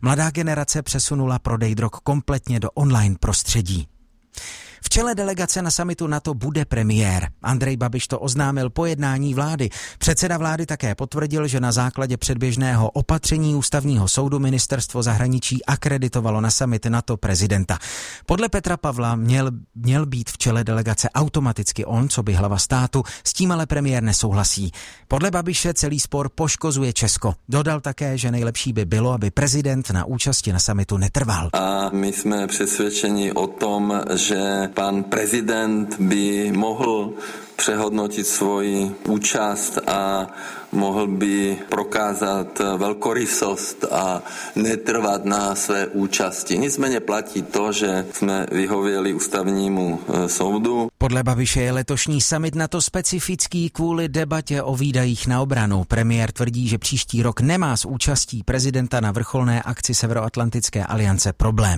Mladá generace přesunula prodej drog kompletně do online prostředí. V čele delegace na summitu NATO bude premiér. Andrej Babiš to oznámil po jednání vlády. Předseda vlády také potvrdil, že na základě předběžného opatření ústavního soudu ministerstvo zahraničí akreditovalo na summit NATO prezidenta. Podle Petra Pavla měl být v čele delegace automaticky on, co by hlava státu, s tím ale premiér nesouhlasí. Podle Babiše celý spor poškozuje Česko. Dodal také, že nejlepší by bylo, aby prezident na účasti na summitu netrval. A my jsme přesvědčeni o tom, že pan prezident by mohl přehodnotit svoji účast a mohl by prokázat velkorysost a netrvat na své účasti. Nicméně platí to, že jsme vyhověli ústavnímu soudu. Podle Babiše je letošní summit NATO specifický kvůli debatě o výdajích na obranu. Premiér tvrdí, že příští rok nemá s účastí prezidenta na vrcholné akci Severoatlantické aliance problém.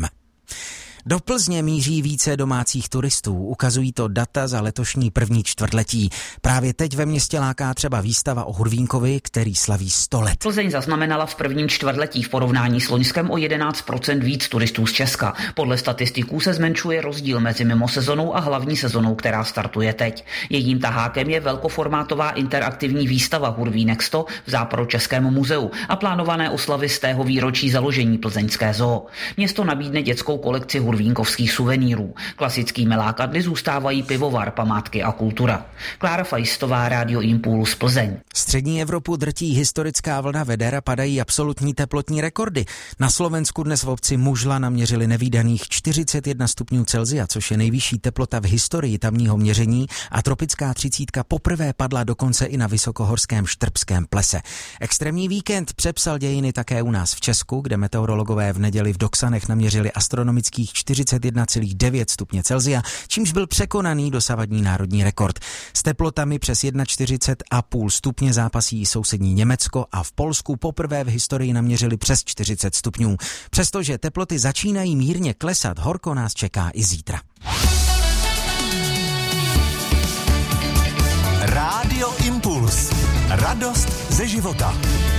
Do Plzně míří více domácích turistů, ukazují to data za letošní první čtvrtletí. Právě teď ve městě láká třeba výstava o Hurvínkovi, který slaví 100 let. Plzeň zaznamenala v prvním čtvrtletí v porovnání s loňskem o 11% víc turistů z Česka. Podle statistiků se zmenšuje rozdíl mezi mimosezonou a hlavní sezonou, která startuje teď. Jejím tahákem je velkoformátová interaktivní výstava Hurvínek 100 v Západočeském muzeu a plánované oslavy 100. výročí založení plzeňské zoo. Město nabídne dětskou kolekci hurvínkovských suvenýrů. Klasickými lákadly zůstávají pivovar, památky a kultura. Klára Fajstová, Rádio Impuls, Plzeň. Střední Evropu drtí historická vlna veder a padají absolutní teplotní rekordy. Na Slovensku dnes v obci Mužla naměřili nevídaných 41 stupňů Celsia, což je nejvyšší teplota v historii tamního měření, a tropická 30 poprvé padla dokonce i na vysokohorském Štrbském plese. Extrémní víkend přepsal dějiny také u nás v Česku, kde meteorologové v neděli v Doksanech naměřili astronomických 41,9 stupně Celsia, čímž byl překonaný dosavadní národní rekord. S teplotami přes 41,5 stupně zápasí sousední Německo a v Polsku poprvé v historii naměřili přes 40 stupňů. Přestože teploty začínají mírně klesat, horko nás čeká i zítra. Rádio Impuls. Radost ze života.